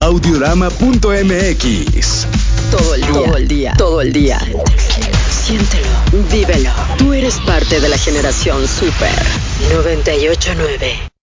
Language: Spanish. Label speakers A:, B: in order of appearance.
A: Audiorama.mx.
B: Todo el día, todo el día, todo el día. Siéntelo, vívelo. Tú eres parte de la generación Super 98.9.